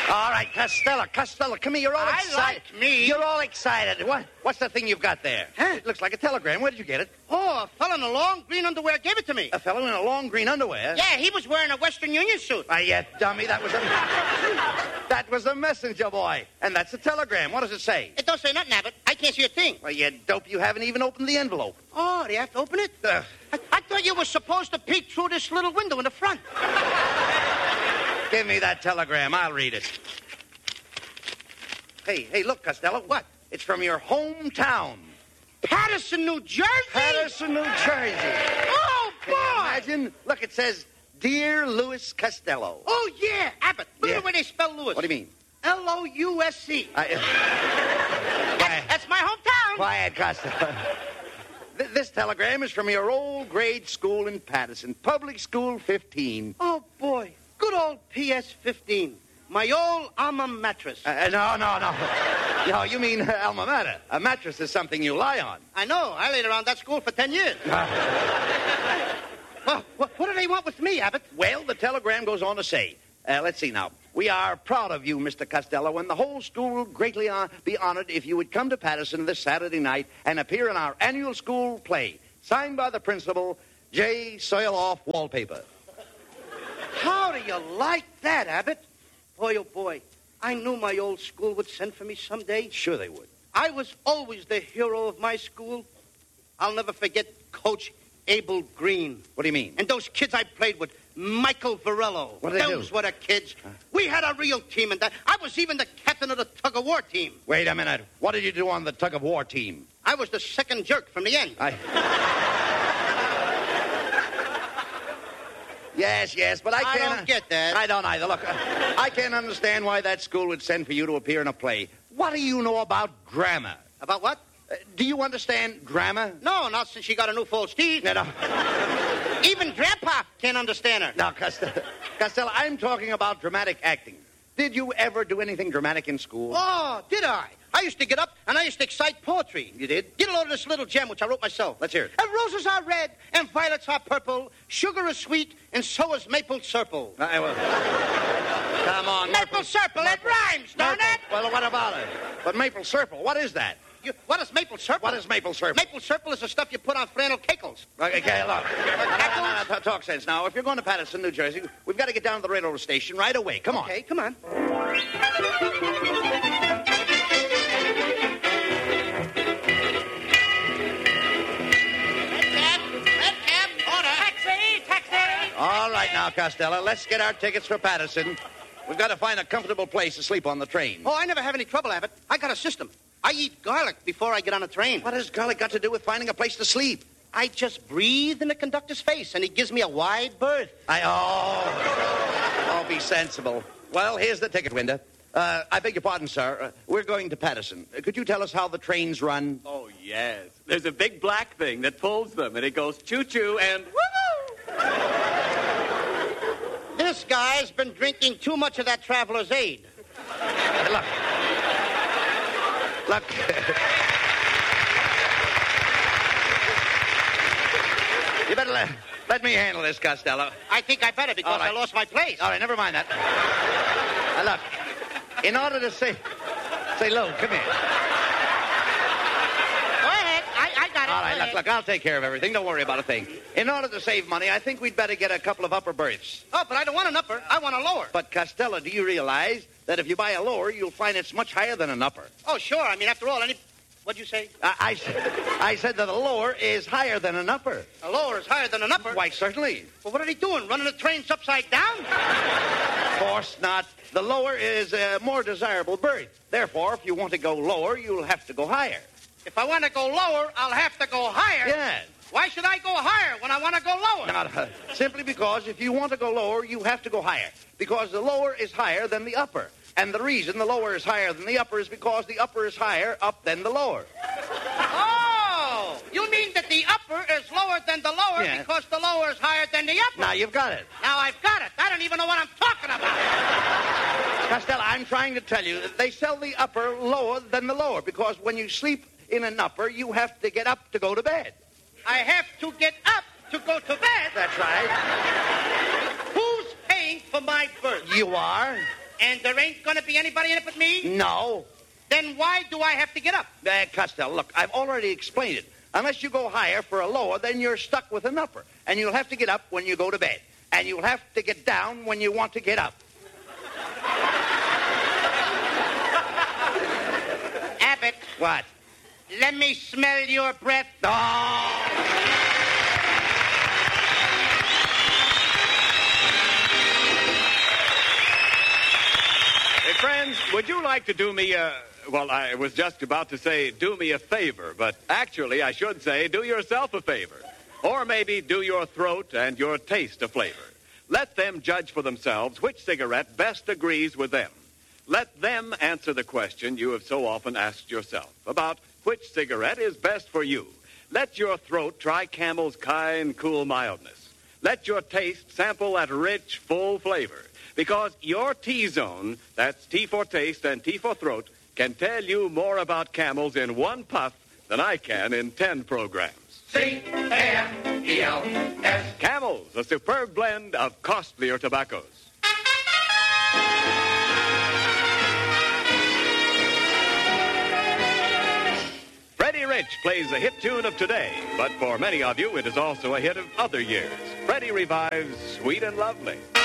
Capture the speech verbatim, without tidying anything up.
All right, Costello, Costello, come here. You're all I excited. like me. You're all excited. What? What's the thing you've got there? Huh? It looks like a telegram. Where did you get it? Oh, a fellow in a long green underwear gave it to me. A fellow in a long green underwear? Yeah, he was wearing a Western Union suit. Ah, yeah, dummy. That was a that was a messenger boy, and that's a telegram. What does it say? It don't say nothing, Abbott. I can't see a thing. Well, you dope. You haven't even opened the envelope. Oh, do you have to open it? Uh, I, I thought you were supposed to peek through this little window in the front. give me that telegram. I'll read it. Hey, hey, look, Costello. What? It's from your hometown, Patterson, New Jersey? Patterson, New Jersey. Oh, boy! Can you imagine? Look, it says, "Dear Louis Costello." Oh, yeah, Abbott. Look Yeah. at the way they spell Louis. What do you mean? L O U S C. I, That's, that's my hometown. Quiet, Costello. Th- This telegram is from your old grade school in Patterson, Public School fifteen. Oh, boy. Good old P S fifteen. My old alma mattress. Uh, no, no, no. No, you mean uh, alma mater. A mattress is something you lie on. I know. I laid around that school for ten years. Well, what, what do they want with me, Abbott? Well, the telegram goes on to say, uh, let's see now. We are proud of you, Mister Costello, and the whole school will greatly uh, be honored if you would come to Patterson this Saturday night and appear in our annual school play, signed by the principal, J. Soiloff Wallpaper. How do you like that, Abbott? Boy, oh, boy. I knew my old school would send for me someday. Sure they would. I was always the hero of my school. I'll never forget Coach Abel Green. What do you mean? And those kids I played with, Michael Varello. What did they Those do? were the kids. We had a real team, and that I was even the captain of the tug-of-war team. Wait a minute. What did you do on the tug-of-war team? I was the second jerk from the end. I... Yes, yes, but I I can't... don't get that. I don't either. Look, I can't understand why that school would send for you to appear in a play. What do you know about grammar? About what? Uh, do you understand grammar? No, not since she got a new false teeth. No, no. Even Grandpa can't understand her. Now, Costello, Costello, I'm talking about dramatic acting. Did you ever do anything dramatic in school? Oh, did I? I used to get up and I used to excite poetry. You did? Get a load of this little gem, which I wrote myself. Let's hear it. And roses are red, and violets are purple. Sugar is sweet, and so is maple syrup. I will. Come on, Maple syrup, it rhymes, don't Maple- it? Well, what about it? But maple syrup, what is that? You, what is maple syrup? What is maple syrup? Maple syrup is the stuff you put on flannel cakes. Okay, okay, look. No, no, no, Cackles? no, talk sense now. If you're going to Patterson, New Jersey, we've got to get down to the railroad station right away. Come on. Okay, come on. All right now, Costello, let's get our tickets for Patterson. We've got to find a comfortable place to sleep on the train. Oh, I never have any trouble, Abbott. I got a system. I eat garlic before I get on a train. What has garlic got to do with finding a place to sleep? I just breathe in the conductor's face, and he gives me a wide berth. I, oh, oh, be sensible. Well, here's the ticket window. Uh, I beg your pardon, sir. Uh, we're going to Patterson. Uh, could you tell us how the trains run? Oh, yes. There's a big black thing that pulls them, and it goes choo-choo and woo-hoo! This guy's been drinking too much of that Traveler's Aid. Hey, look. Look. You better let, let me handle this, Costello. I think I better because All right. I lost my place. All right, never mind that. Now, look. In order to say... Say, Lou, come here. Go ahead. I, I got it. All Go right, look, ahead. look, I'll take care of everything. Don't worry about a thing. In order to save money, I think we'd better get a couple of upper berths. Oh, but I don't want an upper. I want a lower. But, Costello, do you realize that if you buy a lower, you'll find it's much higher than an upper? Oh, sure. I mean, after all, any... What'd you say? I, I, said- I said that a lower is higher than an upper. A lower is higher than an upper. Why, certainly. Well, what are they doing? Running the trains upside down? Of course not. The lower is a more desirable berth. Therefore, if you want to go lower, you'll have to go higher. If I want to go lower, I'll have to go higher. Yes. Why should I go higher when I want to go lower? Now, uh, simply because if you want to go lower, you have to go higher. Because the lower is higher than the upper. And the reason the lower is higher than the upper is because the upper is higher up than the lower. Oh! You mean that the upper is lower than the lower Yeah. because the lower is higher than the upper? Now, you've got it. Now I've got it. I don't even know what I'm talking about. Costello, I'm trying to tell you that they sell the upper lower than the lower because when you sleep in an upper, you have to get up to go to bed. I have to get up to go to bed. That's right. Who's paying for my berth? You are. And there ain't going to be anybody in it but me? No. Then why do I have to get up? Uh, Costello, look, I've already explained it. Unless you go higher for a lower, then you're stuck with an upper. And you'll have to get up when you go to bed. And you'll have to get down when you want to get up. Abbott. What? Let me smell your breath. Oh! Hey, friends, would you like to do me a... Well, I was just about to say do me a favor, but actually I should say do yourself a favor. Or maybe do your throat and your taste a flavor. Let them judge for themselves which cigarette best agrees with them. Let them answer the question you have so often asked yourself about which cigarette is best for you. Let your throat try Camel's kind, cool mildness. Let your taste sample that rich, full flavor. Because your T-zone, that's T for taste and T for throat, can tell you more about Camels in one puff than I can in ten programs. C A M E L S. Camels, a superb blend of costlier tobaccos. Freddie Rich plays a hit tune of today, but for many of you, it is also a hit of other years. Freddie revives Sweet and Lovely.